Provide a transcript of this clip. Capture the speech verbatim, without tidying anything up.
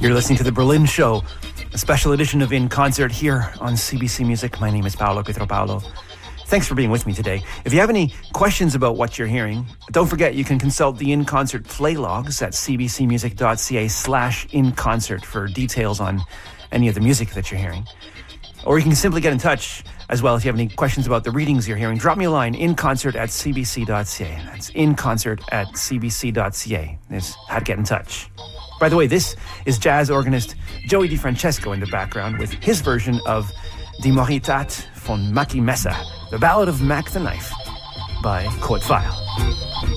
You're listening to The Berlin Show, a special edition of In Concert here on C B C Music. My name is Paolo Pietropaulo. Thanks for being with me today. If you have any questions about what you're hearing, don't forget you can consult the In Concert play logs at cbcmusic.ca slash in concert for details on any of the music that you're hearing. Or you can simply get in touch as well if you have any questions about the readings you're hearing. Drop me a line, inconcert at cbc.ca. That's inconcert at cbc.ca. That's how to get in touch. By the way, this is jazz organist Joey DiFrancesco in the background with his version of Die Moritat von Mackie Messer, the Ballad of Mac the Knife by Kurt Weill.